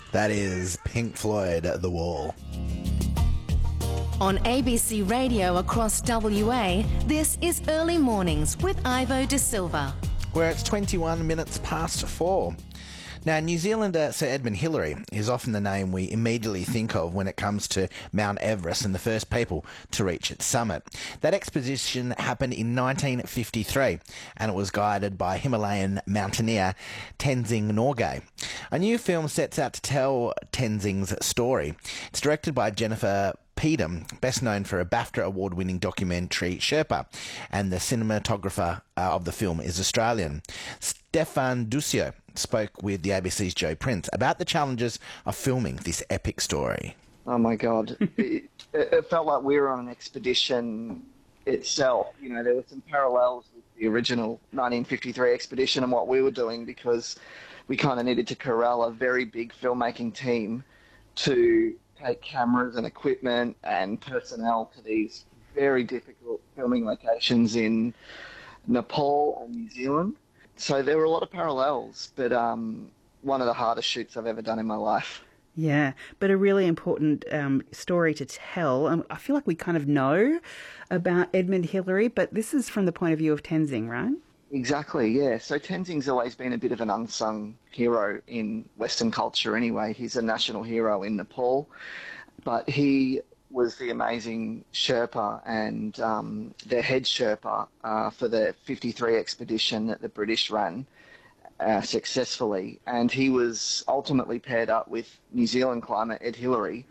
That is Pink Floyd, The Wall. On ABC Radio across WA, this is Early Mornings with Ivo De Silva. Where it's 21 minutes past 4. Now, New Zealander Sir Edmund Hillary is often the name we immediately think of when it comes to Mount Everest and the first people to reach its summit. That expedition happened in 1953 and it was guided by Himalayan mountaineer Tenzing Norgay. A new film sets out to tell Tenzing's story. It's directed by Jennifer Peedham, best known for a BAFTA award-winning documentary Sherpa, and the cinematographer of the film is Australian. Stefan Ducio spoke with the ABC's Joe Prince about the challenges of filming this epic story. Oh my God. It felt like we were on an expedition itself. You know, there were some parallels with the original 1953 expedition and what we were doing, because we kind of needed to corral a very big filmmaking team to take cameras and equipment and personnel to these very difficult filming locations in Nepal and New Zealand. So there were a lot of parallels, but one of the hardest shoots I've ever done in my life. Yeah, but a really important story to tell. I feel like we kind of know about Edmund Hillary, but this is from the point of view of Tenzing, right? Exactly, yeah. So Tenzing's always been a bit of an unsung hero in Western culture anyway. He's a national hero in Nepal, but he was the amazing Sherpa and the head Sherpa for the 53 expedition that the British ran successfully. And he was ultimately paired up with New Zealand climber Ed Hillary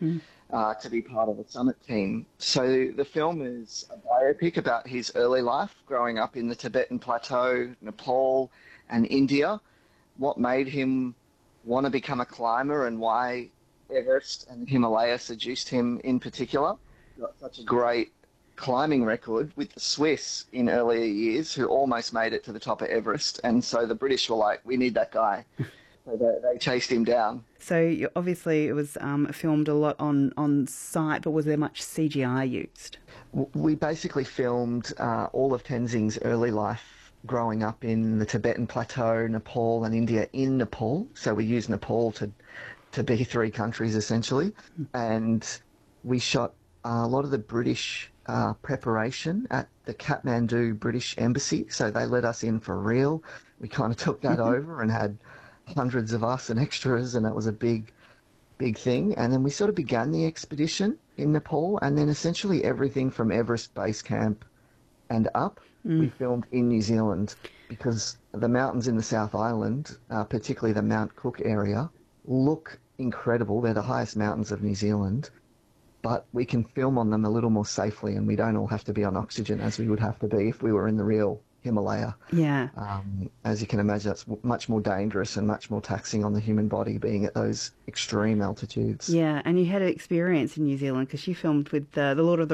to be part of the summit team. So the film is a biopic about his early life growing up in the Tibetan Plateau, Nepal and India, what made him want to become a climber and why Everest and the Himalaya seduced him in particular. Got such a great climbing record with the Swiss in earlier years who almost made it to the top of Everest. And so the British were like, we need that guy. So they chased him down. So obviously it was filmed a lot on site, but was there much CGI used? We basically filmed all of Tenzing's early life growing up in the Tibetan Plateau, Nepal and India in Nepal. So we used Nepal to be three countries essentially. And we shot a lot of the British preparation at the Kathmandu British Embassy. So they let us in for real. We kind of took that over and had hundreds of us and extras, and it was a big thing. And then we sort of began the expedition in Nepal, and then essentially everything from Everest Base Camp and up, we filmed in New Zealand, because the mountains in the South Island, particularly the Mount Cook area, look incredible. They're the highest mountains of New Zealand, but we can film on them a little more safely, and we don't all have to be on oxygen as we would have to be if we were in the real Himalaya. Yeah. As you can imagine, that's much more dangerous and much more taxing on the human body being at those extreme altitudes. Yeah, and you had an experience in New Zealand because you filmed with the Lord of the